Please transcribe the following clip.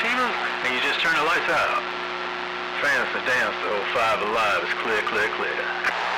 Sheila, and you just turn the lights out. Fans to dance, the whole Five Alive is clear, clear, clear.